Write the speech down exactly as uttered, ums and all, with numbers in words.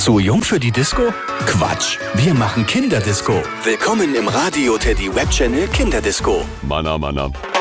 Zu jung für die Disco? Quatsch, wir machen Kinderdisco. Willkommen im Radio Teddy Web Channel Kinderdisco. Manna, Manna.